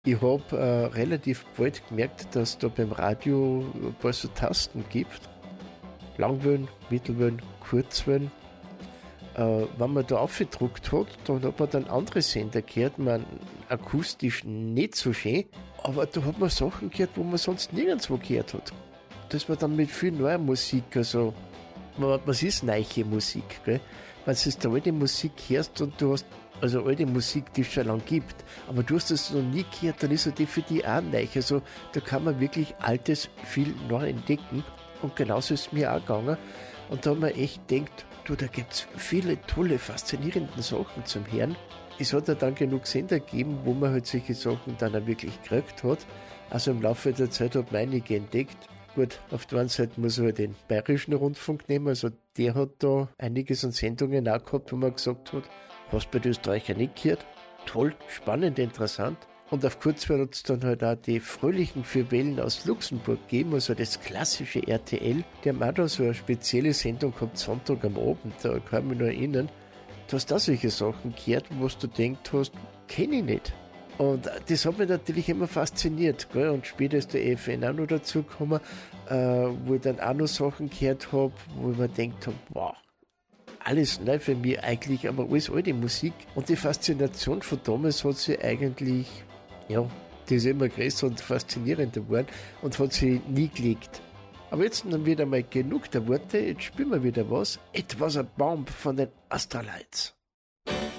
Ich habe relativ bald gemerkt, dass da beim Radio ein paar so Tasten gibt. Langwellen, Mittelwellen, Kurzwellen. Wenn man da aufgedruckt hat, dann hat man dann andere Sender gehört, man akustisch nicht so schön, aber da hat man Sachen gehört, wo man sonst nirgendwo gehört hat. Das war dann mit viel neuer Musik, also was ist neue Musik, gell? Wenn du jetzt alte Musik hörst und du hast, also alte Musik, die es schon lange gibt, aber du hast das noch nie gehört, dann ist die für dich auch neu. Also da kann man wirklich Altes viel neu entdecken und genauso ist es mir auch gegangen und da hat man echt gedacht, du, da gibt's viele tolle, faszinierende Sachen zum Hören. Es hat ja dann genug Sender gegeben, wo man halt solche Sachen dann auch wirklich gekriegt hat. Also im Laufe der Zeit hat man einige entdeckt. Gut, auf der einen Seite muss man halt den Bayerischen Rundfunk nehmen, also der hat da einiges an Sendungen auch gehabt, wo man gesagt hat, hast du bei den Österreichern nicht gehört? Toll, spannend, interessant. Und auf Kurzwelle hat es dann halt auch die Fröhlichen für Wellen aus Luxemburg gegeben, also das klassische RTL. Die haben auch da so eine spezielle Sendung gehabt, Sonntag am Abend, da kann ich mich noch erinnern. Du hast da solche Sachen gehört, wo du denkt hast, kenne ich nicht. Und das hat mich natürlich immer fasziniert, gell? Und später ist der EFN auch noch dazu gekommen, wo ich dann auch noch Sachen gehört habe, wo ich mir gedacht habe, wow, alles neu für mich eigentlich, aber alles alte Musik. Und die Faszination von damals hat sie eigentlich, ja, die ist immer größer und faszinierender geworden und hat sie nie gelegt. Aber jetzt dann wieder mal genug der Worte, jetzt spielen wir wieder was. It Was a Bomb von den Astralites.